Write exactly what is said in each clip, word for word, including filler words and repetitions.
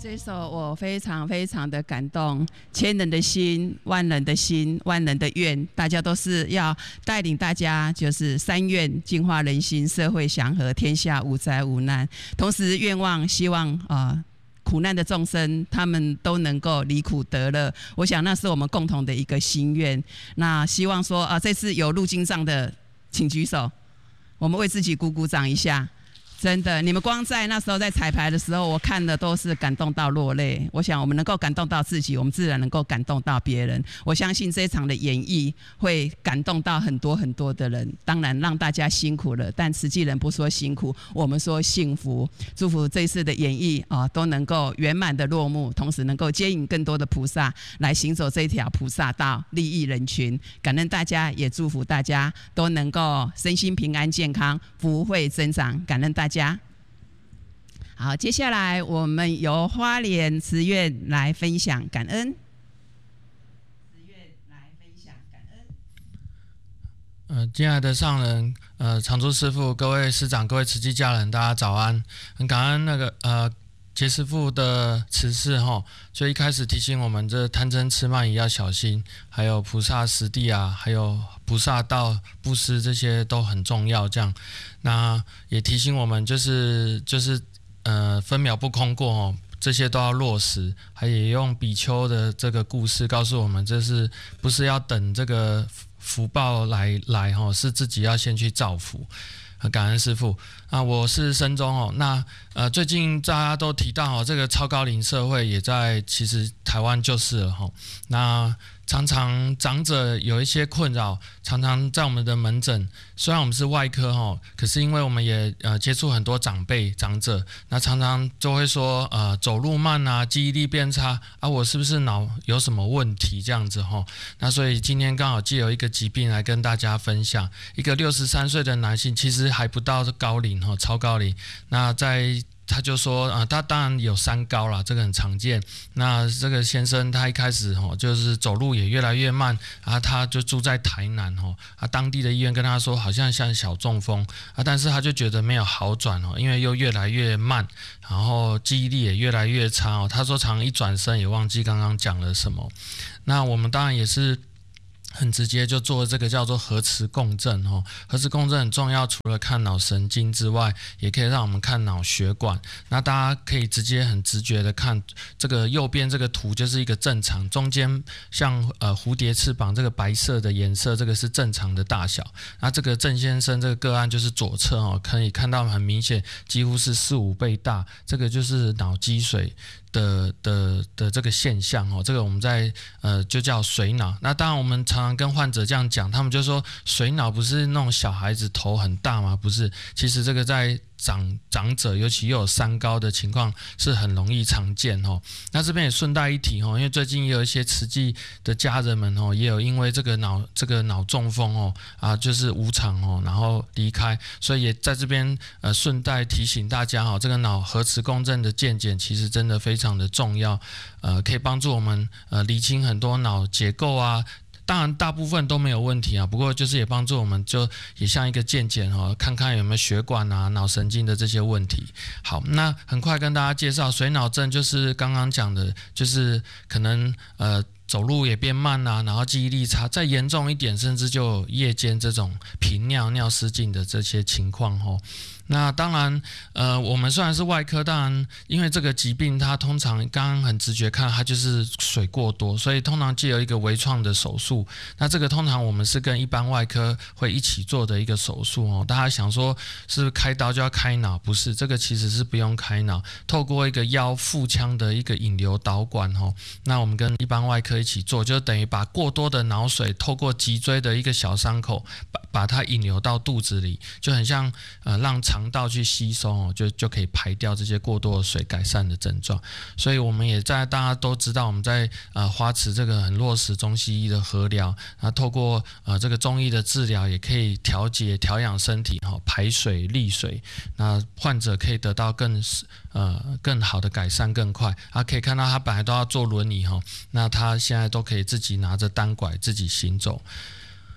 这首我非常非常的感动，千人的心，万人的心，万人的愿，大家都是要带领大家，就是三愿净化人心，社会祥和，天下无灾无难。同时愿望希望啊、呃，苦难的众生他们都能够离苦得乐。我想那是我们共同的一个心愿。那希望说啊、呃，这次有入经藏的，请举手，我们为自己鼓鼓掌一下。真的，你们光在那时候在彩排的时候，我看的都是感动到落泪。我想我们能够感动到自己，我们自然能够感动到别人。我相信这一场的演绎会感动到很多很多的人。当然让大家辛苦了，但慈济人不说辛苦，我们说幸福。祝福这一次的演绎啊、呃，都能够圆满的落幕，同时能够接引更多的菩萨来行走这一条菩萨道，利益人群。感恩大家，也祝福大家都能够身心平安健康，福慧增长。感恩大家。好，接下来我们由花莲慈院来分享感恩。慈院来分享感恩。 呃，亲爱的上人，呃，常住师父，各位师长，各位慈济家人，大家早安。很感恩那个呃杰师父的慈示哈，就一开始提醒我们，这贪嗔痴慢疑要小心，还有菩萨实地啊，还有菩萨道、布施这些都很重要。这样，那也提醒我们，就是就是呃分秒不空过哦，这些都要落实。还也用比丘的这个故事告诉我们，这是不是要等这个福报来来哈，是自己要先去造福。感恩师父啊，我是深中哦。那呃，最近大家都提到哦，这个超高龄社会也在其实台湾就是了哈。那常常长者有一些困扰，常常在我们的门诊，虽然我们是外科哈，可是因为我们也呃接触很多长辈长者，那常常就会说呃走路慢啊，记忆力变差啊，我是不是脑有什么问题这样子哈？那所以今天刚好藉由一个疾病来跟大家分享，一个六十三岁的男性，其实还不到高龄哈，超高龄，那在。他就说啊、呃，他当然有三高啦，这个很常见。那这个先生他一开始吼就是走路也越来越慢，啊，他就住在台南吼，啊，当地的医院跟他说好像像小中风啊，但是他就觉得没有好转哦，因为又越来越慢，然后记忆力也越来越差哦。他说常一转身也忘记刚刚讲了什么。那我们当然也是。很直接就做这个叫做核磁共振哦，核磁共振很重要，除了看脑神经之外，也可以让我们看脑血管。那大家可以直接很直觉的看这个右边这个图就是一个正常，中间像呃蝴蝶翅膀这个白色的颜色，这个是正常的大小。那这个郑先生这个个案就是左侧哦，可以看到很明显，几乎是四五倍大，这个就是脑积水。的的的这个现象哦，这个我们在呃就叫水脑。那当然我们常常跟患者这样讲，他们就说水脑不是那种小孩子头很大吗？不是，其实这个在长长者，尤其又有三高的情况，是很容易常见哦。那这边也顺带一提哦，因为最近也有一些慈济的家人们哦，也有因为这个脑这个脑中风哦啊，就是无常哦，然后离开，所以也在这边呃顺带提醒大家哦，这个脑核磁共振的健检其实真的非常。非常的重要，呃，可以帮助我们呃厘清很多脑结构啊，当然大部分都没有问题啊，不过就是也帮助我们就也像一个健检哦，看看有没有血管啊、脑神经的这些问题。好，那很快跟大家介绍水脑症，就是刚刚讲的，就是可能呃。走路也变慢啊，然后记忆力差，再严重一点，甚至就有夜间这种频尿、尿失禁的这些情况吼。那当然，呃，我们虽然是外科，当然因为这个疾病，它通常刚刚很直觉看，它就是水过多，所以通常藉由一个微创的手术。那这个通常我们是跟一般外科会一起做的一个手术哦。大家想说是不是开刀就要开脑？不是，这个其实是不用开脑，透过一个腰腹腔的一个引流导管哦。那我们跟一般外科一起做，就等于把过多的脑水透过脊椎的一个小伤口，把把它引流到肚子里，就很像呃让肠道去吸收哦，就就可以排掉这些过多的水，改善的症状。所以我们也在大家都知道，我们在呃花池这个很落实中西医的合疗，那透过呃这个中医的治疗，也可以调节调养身体哈、哦，排水利水，那患者可以得到更呃更好的改善更快。啊，可以看到他本来都要坐轮椅哈、哦，那他现在都可以自己拿着单拐自己行走。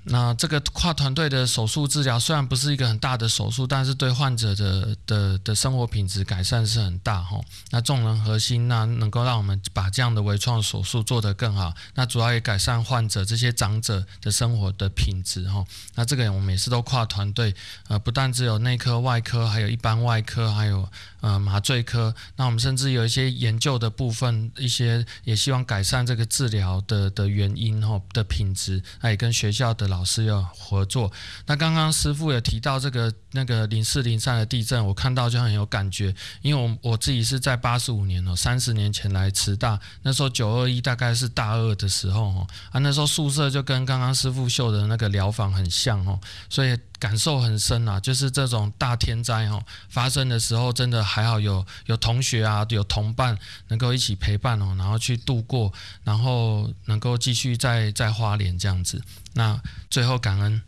那这个跨团队的手术治疗虽然不是一个很大的手术，但是对患者的的的生活品质改善是很大哈。那众人核心，那能够让我们把这样的微创手术做得更好，那主要也改善患者这些长者的生活的品质哈。那这个我们也是都跨团队，呃，不但只有内科、外科，还有一般外科，还有呃麻醉科。那我们甚至有一些研究的部分，一些也希望改善这个治疗的的原因哈的品质，那也跟学校的老师要合作。那刚刚师父也提到这个那个零四零三的地震，我看到就很有感觉，因为我我自己是在八十五年哦，三十年前来慈大，那时候九二一大概是大二的时候哦，啊那时候宿舍就跟刚刚师父秀的那个疗房很像哦，所以感受很深啊，就是这种大天灾哦发生的时候，真的还好有有同学啊，有同伴能够一起陪伴哦，然后去度过，然后能够继续在在花莲这样子。那最后感恩。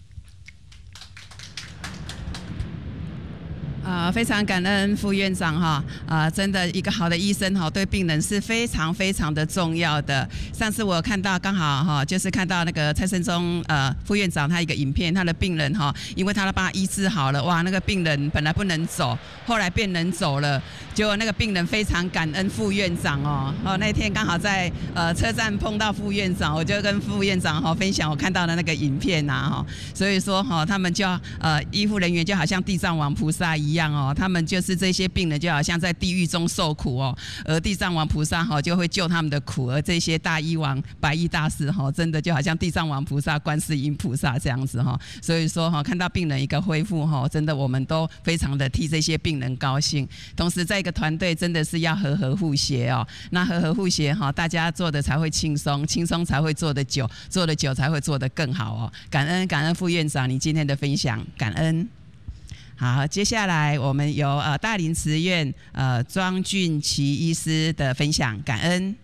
呃，非常感恩副院长哈，呃，真的一个好的医生哈，对病人是非常非常的重要的。上次我看到刚好哈，就是看到那个蔡胜忠呃副院长他一个影片，他的病人哈，因为他把他医治好了，哇，那个病人本来不能走，后来变能走了，结果那个病人非常感恩副院长哦，哦那天刚好在呃车站碰到副院长，我就跟副院长哈分享我看到的那个影片呐哈，所以说哈他们就呃医护人员就好像地藏王菩萨一样。一样哦，他们就是这些病人就好像在地狱中受苦哦，而地藏王菩萨哈就会救他们的苦，而这些大医王、白衣大士哈，真的就好像地藏王菩萨、观世音菩萨这样子哈。所以说哈，看到病人一个恢复哈，真的我们都非常的替这些病人高兴。同时，在一个团队真的是要和和互协哦，那和和互协哈，大家做的才会轻松，轻松才会做得久，做得久才会做得更好哦。感恩感恩副院长你今天的分享，感恩。好，接下来我们由呃大林慈院呃庄俊琪医师的分享，感恩。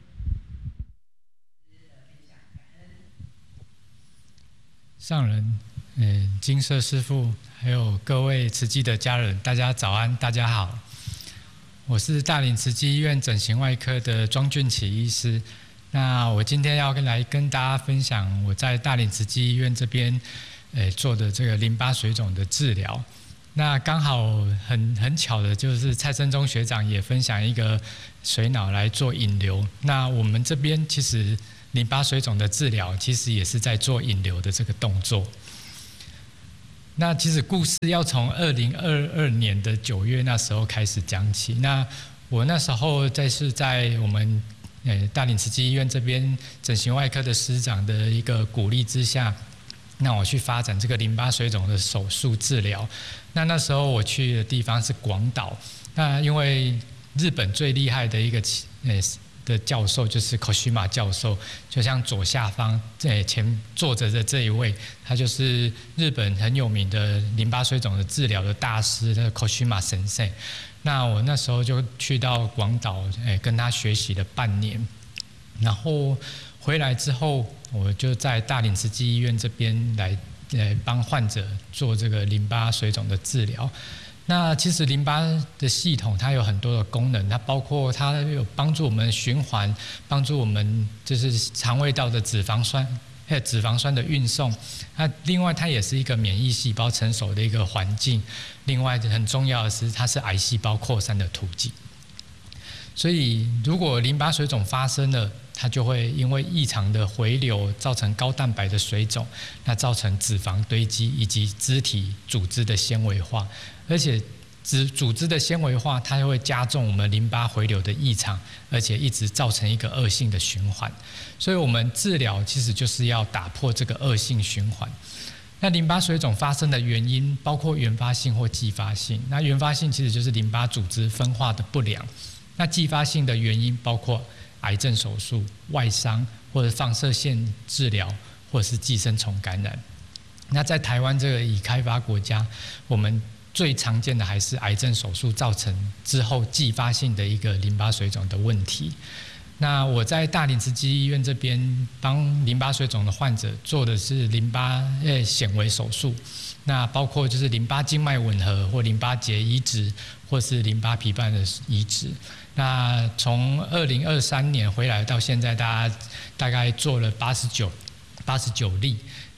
上人，呃，金色师父，还有各位慈济的家人，大家早安，大家好。我是大林慈济医院整形外科的庄俊琪医师。那我今天要跟来跟大家分享我在大林慈济医院这边，呃做的这个淋巴水肿的治疗。那刚好很很巧的就是蔡胜忠学长也分享一个水脑来做引流。那我们这边其实淋巴水肿的治疗其实也是在做引流的这个动作。那其实故事要从二零二二年的九月那时候开始讲起。那我那时候在是在我们呃大林慈济医院这边整形外科的师长的一个鼓励之下，那我去发展这个淋巴水肿的手术治疗。那那时候我去的地方是广岛，那因为日本最厉害的一个呃的教授就是 Koshima 教授，就像左下方在前坐着的这一位，他就是日本很有名的淋巴水肿的治疗的大师的 Koshima 先生。那我那时候就去到广岛，哎，跟他学习了半年，然后回来之后，我就在大林慈济医院这边来。呃，帮患者做这个淋巴水肿的治疗。那其实淋巴的系统它有很多的功能，它包括它有帮助我们循环，帮助我们就是肠胃道的脂肪酸，还有脂肪酸的运送。那另外它也是一个免疫细胞成熟的一个环境。另外很重要的是，它是癌细胞扩散的途径。所以如果淋巴水肿发生了，它就会因为异常的回流造成高蛋白的水肿，那造成脂肪堆积以及肢体组织的纤维化，而且组组织的纤维化它会加重我们淋巴回流的异常，而且一直造成一个恶性的循环。所以我们治疗其实就是要打破这个恶性循环。那淋巴水肿发生的原因包括原发性或继发性。那原发性其实就是淋巴组织分化的不良，那继发性的原因包括癌症手术、外伤或者放射线治疗，或者是寄生虫感染。那在台湾这个已开发国家，我们最常见的还是癌症手术造成之后继发性的一个淋巴水肿的问题。那我在大林慈济医院这边帮淋巴水肿的患者做的是淋巴呃显微手术，那包括就是淋巴静脉吻合或淋巴结移植，或是淋巴皮瓣的移植。那从二零二三年回来到现在，大家大概做了八十九八十九例。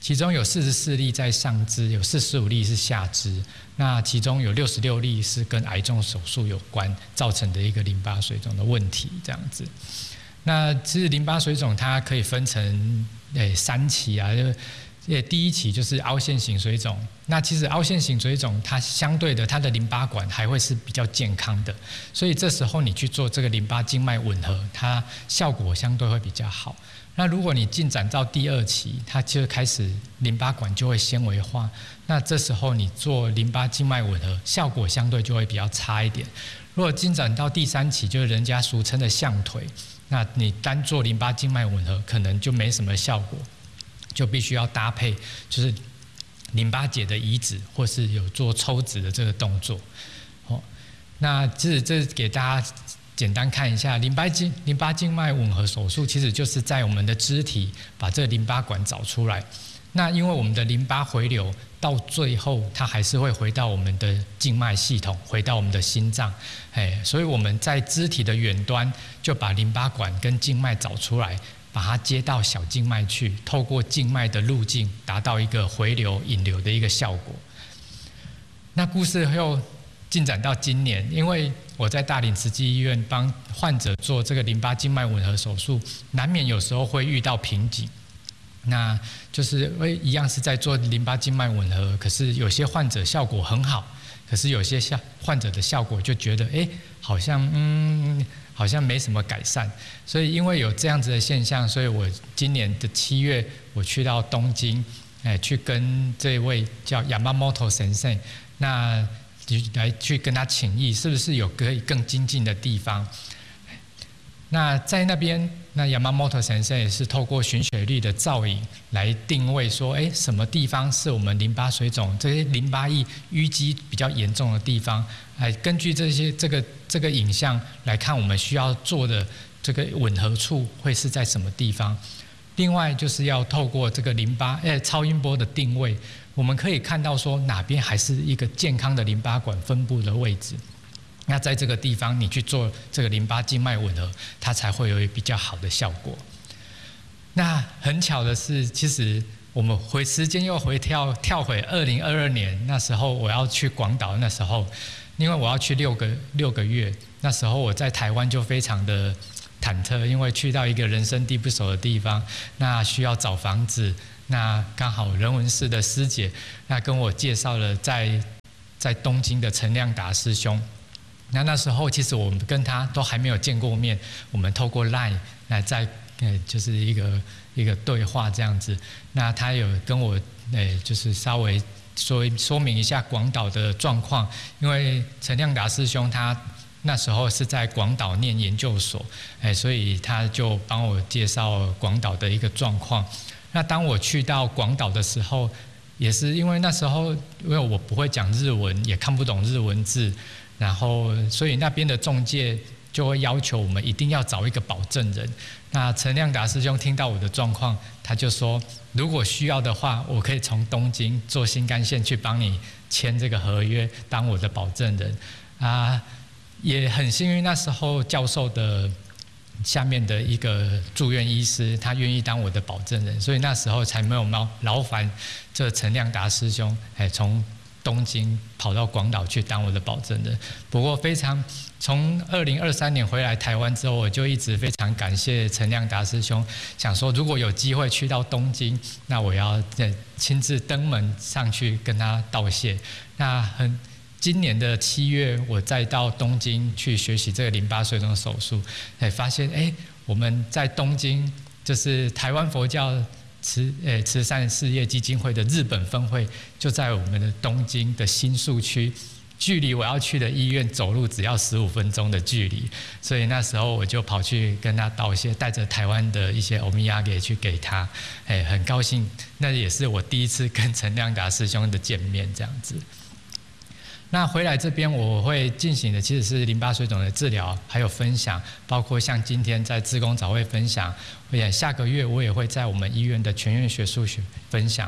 其中有四十四例在上肢，有四十五例是下肢，那其中有六十六例是跟癌症手术有关造成的一个淋巴水肿的问题，这样子。那其实淋巴水肿它可以分成诶三期啊，就诶第一期就是凹陷型水肿。那其实凹陷型水肿它相对的它的淋巴管还会是比较健康的，所以这时候你去做这个淋巴静脉吻合，它效果相对会比较好。那如果你进展到第二期，它就开始淋巴管就会纤维化，那这时候你做淋巴静脉吻合，效果相对就会比较差一点。如果进展到第三期，就是人家俗称的象腿，那你单做淋巴静脉吻合可能就没什么效果，就必须要搭配就是淋巴结的移植，或是有做抽脂的这个动作。哦，那这这给大家简单看一下，淋巴静淋巴静脉吻合手术其实就是在我们的肢体把这个淋巴管找出来。那因为我们的淋巴回流到最后，它还是会回到我们的静脉系统，回到我们的心脏，哎，所以我们在肢体的远端就把淋巴管跟静脉找出来，把它接到小静脉去，透过静脉的路径达到一个回流引流的一个效果。那故事又进展到今年，因为我在大林慈济医院帮患者做这个淋巴静脉吻合手术，难免有时候会遇到瓶颈。那就是一样是在做淋巴静脉吻合，可是有些患者效果很好，可是有些患者的效果就觉得，哎，好像嗯，好像没什么改善。所以因为有这样子的现象，所以我今年的七月我去到东京，哎，去跟这位叫 Yamamoto Sensei， 那来去跟他请益，是不是有可以更精进的地方？那在那边，那 Yamamoto Sensei 也是透过循血率的造影来定位说，哎，什么地方是我们淋巴水肿这些淋巴液淤积比较严重的地方，来根据这些这个这个影像来看，我们需要做的这个吻合处会是在什么地方。另外就是要透过这个淋巴诶超音波的定位，我们可以看到说哪边还是一个健康的淋巴管分布的位置。那在这个地方你去做这个淋巴静脉吻合，它才会有比较好的效果。那很巧的是，其实我们回时间又回跳跳回二零二二年，那时候我要去广岛，那时候因为我要去六个六个月，那时候我在台湾就非常的忐忑，因为去到一个人生地不熟的地方，那需要找房子，那刚好人文室的师姐那跟我介绍了在在东京的陈亮达师兄。那那时候其实我们跟他都还没有见过面，我们透过 LINE 来在呃就是一个一个对话这样子。那他有跟我呃就是稍微说说明一下广岛的状况，因为陈亮达师兄他那时候是在广岛念研究所，哎，所以他就帮我介绍广岛的一个状况。那当我去到广岛的时候，也是因为那时候因为我不会讲日文，也看不懂日文字。然后，所以那边的仲介就会要求我们一定要找一个保证人。那陈亮达师兄听到我的状况，他就说，如果需要的话，我可以从东京坐新干线去帮你签这个合约，当我的保证人。啊，也很幸运，那时候教授的下面的一个住院医师，他愿意当我的保证人，所以那时候才没有劳劳烦这陈亮达师兄，哎，从东京跑到广岛去当我的保证人。不过非常从二零二三年回来台湾之后，我就一直非常感谢陈亮达师兄，想说如果有机会去到东京，那我要亲自登门上去跟他道谢。那很今年的七月，我再到东京去学习这个淋巴水肿手术，哎，发现哎我们在东京就是台湾佛教慈呃慈善事业基金会的日本分会就在我们的东京的新宿区，距离我要去的医院走路只要十五分钟的距离，所以那时候我就跑去跟他道谢，带着台湾的一些欧米亚给去给他，哎，很高兴，那也是我第一次跟陈亮达师兄的见面这样子。那回来这边我会进行的其实是淋巴水肿的治疗，还有分享，包括像今天在志工早会分享，也下个月我也会在我们医院的全院学术学分享。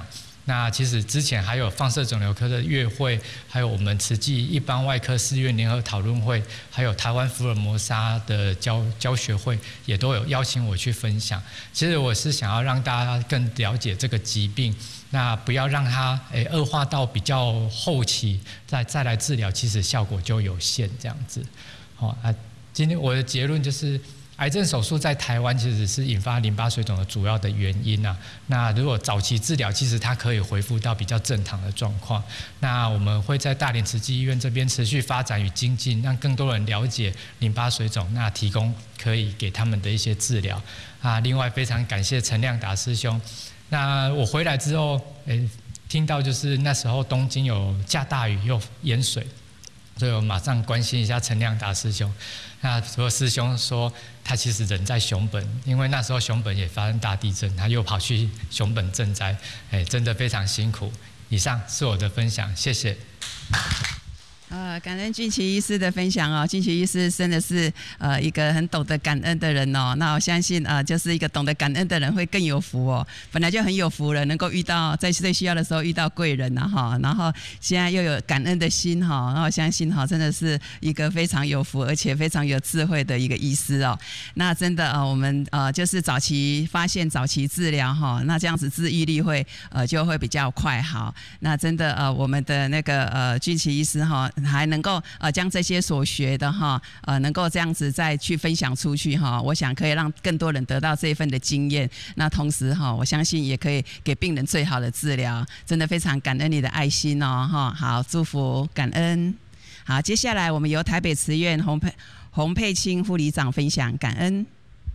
那其实之前还有放射肿瘤科的月会，还有我们慈济一般外科四院联合讨论会，还有台湾福尔摩沙的教教学会，也都有邀请我去分享。其实我是想要让大家更了解这个疾病，那不要让它诶恶化到比较后期，再再来治疗，其实效果就有限这样子。好啊，今天我的结论就是。癌症手术在台湾其实是引发淋巴水肿的主要的原因啊。那如果早期治疗，其实它可以恢复到比较正常的状况。那我们会在大林慈济医院这边持续发展与精进，让更多人了解淋巴水肿，那提供可以给他们的一些治疗啊。另外非常感谢陈亮达师兄。那我回来之后，诶，听到就是那时候东京有下大雨又淹水，所以我马上关心一下陈亮达师兄。那所有师兄说，他其实人在熊本，因为那时候熊本也发生大地震，他又跑去熊本赈灾，哎，真的非常辛苦。以上是我的分享，谢谢。 呃，感恩俊奇医师的分享哦，俊奇医师真的是呃一个很懂得感恩的人哦。那我相信呃，就是一个懂得感恩的人会更有福哦。本来就很有福了，能够遇到在最需要的时候遇到贵人呐哈，然后现在又有感恩的心哈，那我相信哈，真的是一个非常有福而且非常有智慧的一个医师哦。那真的呃，我们呃就是早期发现、早期治疗哈，那这样子治愈率会呃就会比较快好。那真的呃，我们的那个呃俊奇医师哈。还能够呃将这些所学的哈呃能够这样子再去分享出去哈，我想可以让更多人得到这一份的经验。那同时哈，我相信也可以给病人最好的治疗。真的非常感恩你的爱心哦哈，好祝福感恩。好，接下来我们由台北慈院洪佩洪佩清副理长分享感恩。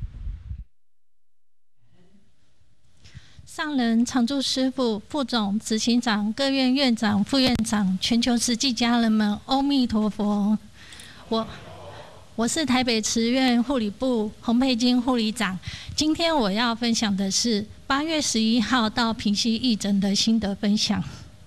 上人常住师父、副总、执行长、各院院长、副院长、全球慈济家人们，阿弥陀佛。我我是台北慈院护理部洪佩金护理长。今天我要分享的是八月十一号到平溪义诊的心得分享。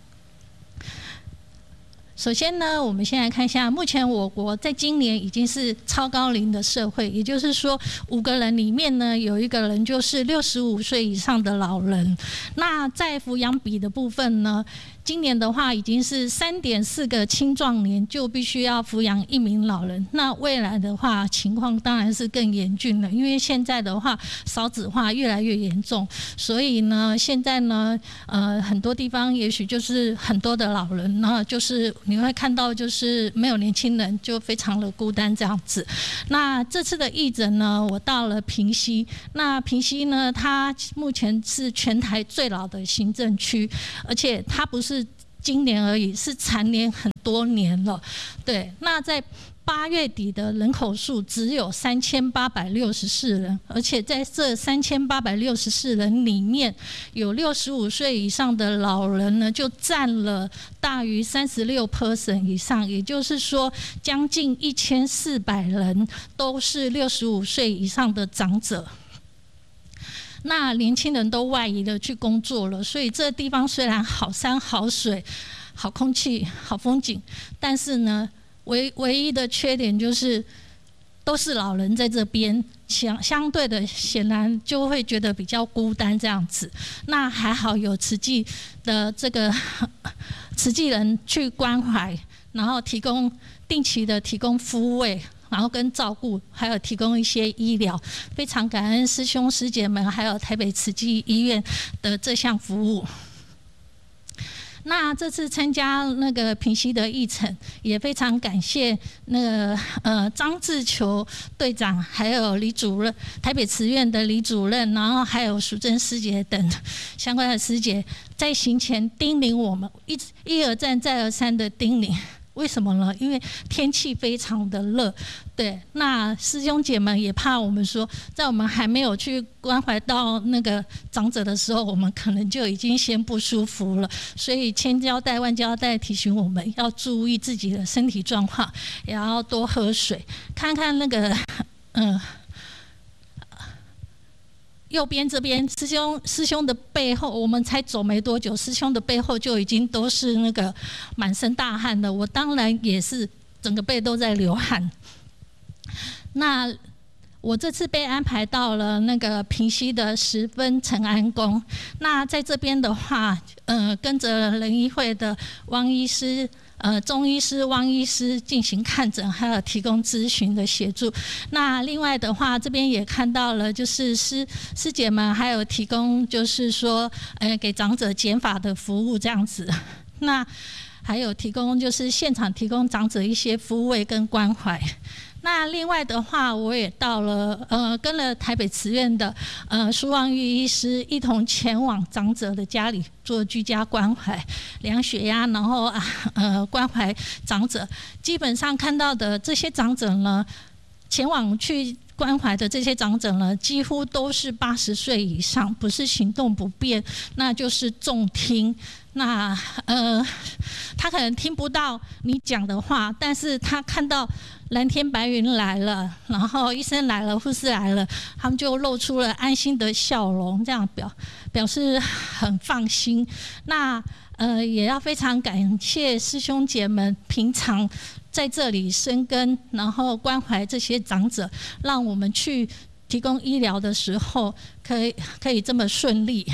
首先呢，我们先来看一下，目前我国在今年已经是超高龄的社会，也就是说，五个人里面呢，有一个人就是六十五岁以上的老人。那在抚养比的部分呢，今年的话已经是三点四个青壮年就必须要抚养一名老人。那未来的话，情况当然是更严峻了，因为现在的话少子化越来越严重，所以呢，现在呢，呃，很多地方也许就是很多的老人，然后就是你会看到就是没有年轻人，就非常的孤单这样子。那这次的义诊呢，我到了平溪，那平溪呢，它目前是全台最老的行政区，而且它不是今年而已，是蝉联很多年了。对，那在八月底的人口数只有三千八百六十四人，而且在这三千八百六十四人里面，有六十五岁以上的老人呢，就占了大于三十六 percent 以上，也就是说，将近一千四百人都是六十五岁以上的长者。那年轻人都外移了去工作了，所以这地方虽然好山好水、好空气、好风景，但是呢，唯唯一的缺点就是都是老人在这边，相相对的显然就会觉得比较孤单这样子。那还好有慈济的这个慈济人去关怀，然后提供定期的提供服务，然后跟照顾，还有提供一些医疗，非常感恩师兄师姐们，还有台北慈济医院的这项服务。那这次参加那个平溪的义诊，也非常感谢那个呃张志球队长，还有李主任，台北慈院的李主任，然后还有淑珍师姐等相关的师姐，在行前叮咛我们，一一而再再而三的叮咛。为什么呢？因为天气非常的热，对。那师兄姐们也怕我们说，在我们还没有去关怀到那个长者的时候，我们可能就已经先不舒服了，所以千交代万交代提醒我们要注意自己的身体状况，也要多喝水，看看那个，嗯。右边这边师兄师兄的背后，我们才走没多久，师兄的背后就已经都是那个满身大汗了。我当然也是整个背都在流汗。那我这次被安排到了那个平溪的十分诚安宫。那在这边的话，呃，跟着仁医会的汪医师、呃中医师汪医师进行看诊，还有提供咨询的协助。那另外的话，这边也看到了，就是师师姐们还有提供，就是说，呃，给长者减法的服务这样子。那还有提供就是现场提供长者一些抚慰跟关怀。那另外的话，我也到了呃，跟了台北慈院的呃苏望玉医师一同前往长者的家里做居家关怀、量血压，然后啊呃关怀长者。基本上看到的这些长者呢，前往去关怀的这些长者呢，几乎都是八十岁以上，不是行动不便，那就是重听。那呃，他可能听不到你讲的话，但是他看到蓝天白云来了，然后医生来了，护士来了，他们就露出了安心的笑容，这样表表示很放心。那呃，也要非常感谢师兄姐们平常在这里生根，然后关怀这些长者，让我们去提供医疗的时候，可以可以这么顺利。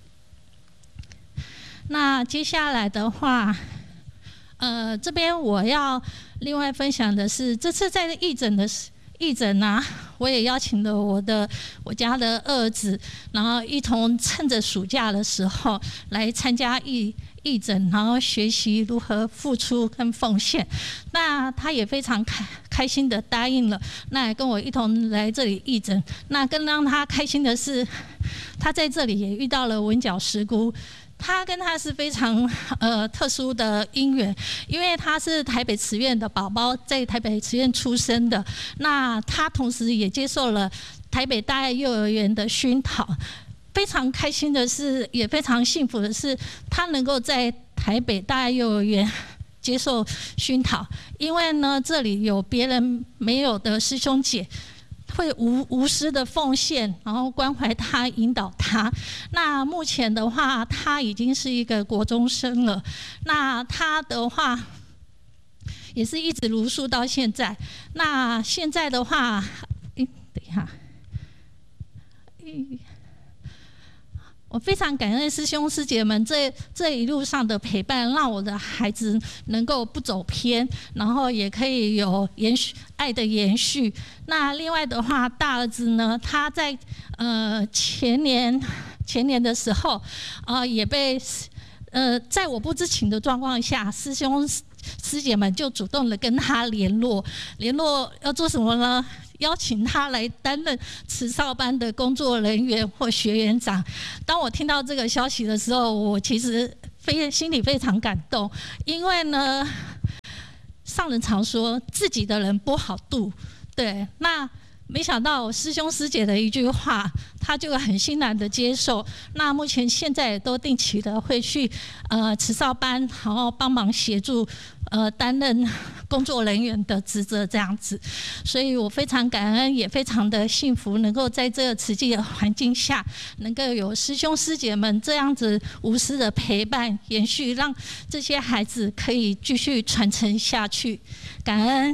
那接下来的话，呃，这边我要另外分享的是，这次在义诊的义诊啊，我也邀请了我的我家的儿子，然后一同趁着暑假的时候来参加义义诊，然后学习如何付出跟奉献。那他也非常开开心的答应了，那也跟我一同来这里义诊。那更让他开心的是，他在这里也遇到了文角师姑。他跟他是非常呃特殊的因缘，因为他是台北慈院的宝宝，在台北慈院出生的。那他同时也接受了台北大爱幼儿园的熏陶。非常开心的是，也非常幸福的是，他能够在台北大爱幼儿园接受熏陶，因为呢，这里有别人没有的师兄姐。会无无私的奉献，然后关怀他，引导他。那目前的话，他已经是一个国中生了。那他的话，也是一直茹素到现在。那现在的话，诶，等一下，诶。我非常感恩师兄师姐们这这一路上的陪伴，让我的孩子能够不走偏，然后也可以有延续爱的延续。那另外的话，大儿子呢，他在呃前年前年的时候，啊、呃、也被呃在我不知情的状况下，师兄师姐们就主动的跟他联络，联络要做什么呢？邀请他来担任慈少班的工作人员或学员长。当我听到这个消息的时候，我其实非心里非常感动，因为呢，上人常说自己的人不好度，对，那没想到我师兄师姐的一句话，他就很欣然的接受。那目前现在也都定期的会去呃慈少班，然后帮忙协助呃担任工作人员的职责这样子。所以我非常感恩，也非常的幸福，能够在这个慈济的环境下，能够有师兄师姐们这样子无私的陪伴延续，让这些孩子可以继续传承下去。感恩。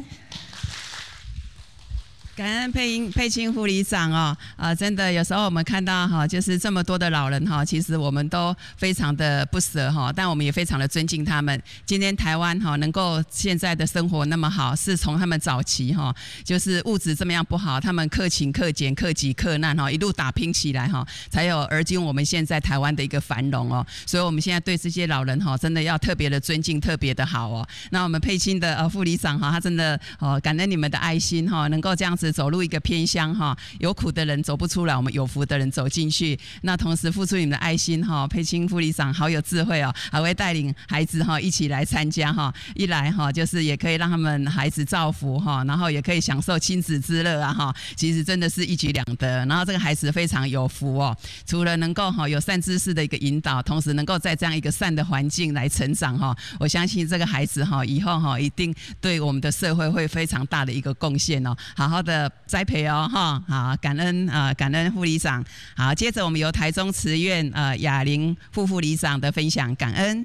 感恩佩英佩青副理长哦，啊、呃，真的有时候我们看到哈，就是这么多的老人哈，其实我们都非常的不舍哈，但我们也非常的尊敬他们。今天台湾哈能够现在的生活那么好，是从他们早期哈，就是物质这么样不好，他们克勤克俭克己克难哈，一路打拼起来哈，才有而今我们现在台湾的一个繁荣哦。所以我们现在对这些老人哈，真的要特别的尊敬，特别的好哦。那我们佩青的呃副理长哈，他真的哦感恩你们的爱心哈，能够这样子走入一个偏乡哈，有苦的人走不出来，我们有福的人走进去。那同时付出你们的爱心哈，佩青副理长好有智慧哦，还会带领孩子哈一起来参加哈。一来哈就是也可以让他们孩子造福哈，然后也可以享受亲子之乐啊哈。其实真的是一举两得。然后这个孩子非常有福哦，除了能够哈有善知识的一个引导，同时能够在这样一个善的环境来成长哈。我相信这个孩子哈以后哈一定对我们的社会会非常大的一个贡献哦。好好的栽培哦，哈，好，感恩啊、呃，感恩副理长。好，接着我们由台中慈院呃雅玲副副理长的分享，感恩。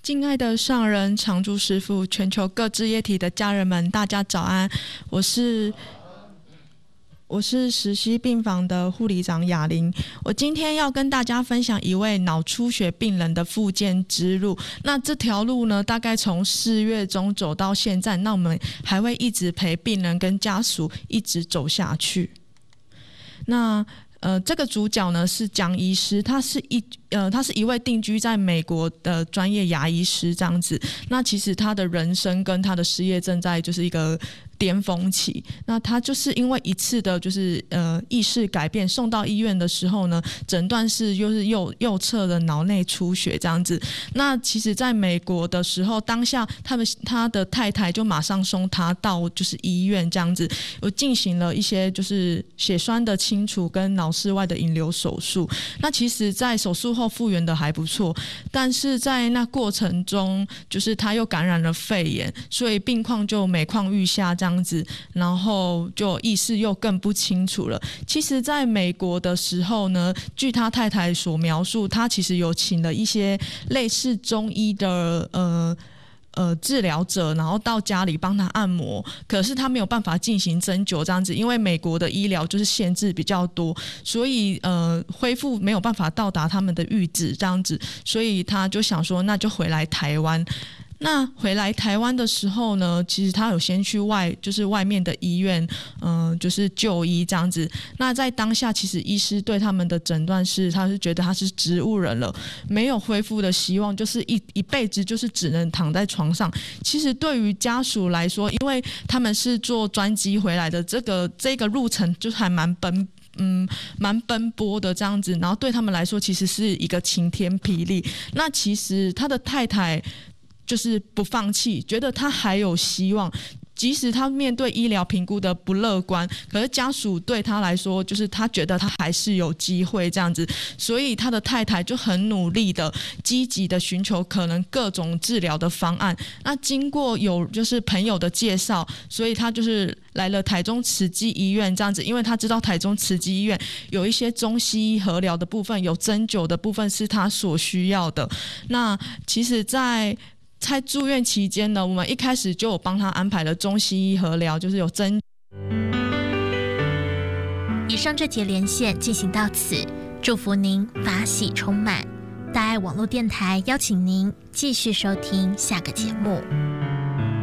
敬爱的上人、常住师父、全球各志业体的家人们，大家早安！我是我是石溪病房的护理长雅玲。我今天要跟大家分享一位脑出血病人的复健之路。那这条路呢，大概从四月中走到现在，那我们还会一直陪病人跟家属一直走下去。那呃，这个主角呢是江医师，他是一呃，他是一位定居在美国的专业牙医师，这样子。那其实他的人生跟他的事业正在就是一个巅峰期。那他就是因为一次的就是呃意识改变，送到医院的时候呢，诊断是就是右右侧的脑内出血这样子。那其实在美国的时候，当下他们他的太太就马上送他到就是医院这样子，有进行了一些就是血栓的清除跟脑室外的引流手术。那其实在手术后复原的还不错，但是在那过程中就是他又感染了肺炎，所以病况就每况愈下这样子，然后就意识又更不清楚了。其实在美国的时候呢，据他太太所描述，他其实有请了一些类似中医的呃呃，治疗者，然后到家里帮他按摩，可是他没有办法进行针灸这样子，因为美国的医疗就是限制比较多，所以呃恢复没有办法到达他们的阈值这样子，所以他就想说那就回来台湾。那回来台湾的时候呢，其实他有先去外就是外面的医院嗯、呃，就是就医这样子。那在当下其实医师对他们的诊断是他是觉得他是植物人了，没有恢复的希望，就是一一辈子就是只能躺在床上。其实对于家属来说，因为他们是坐专机回来的，这个这个路程就还蛮奔嗯，蛮奔波的这样子，然后对他们来说其实是一个晴天霹雳。那其实他的太太就是不放弃，觉得他还有希望，即使他面对医疗评估的不乐观，可是家属对他来说就是他觉得他还是有机会这样子，所以他的太太就很努力的积极的寻求可能各种治疗的方案。那经过有就是朋友的介绍，所以他就是来了台中慈济医院这样子，因为他知道台中慈济医院有一些中西医合疗的部分，有针灸的部分是他所需要的。那其实在在住院期间呢，我们一开始就有帮他安排了中西医合疗，就是有针。 以上这节连线进行到此，祝福您法喜充满。大爱网络电台邀请您继续收听下个节目。